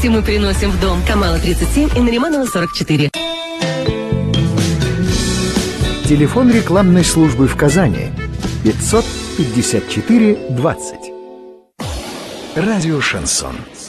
Радости мы приносим в дом. Камала 37 и Нариманова 44. Телефон рекламной службы в Казани 554 20. Радио «Шансон».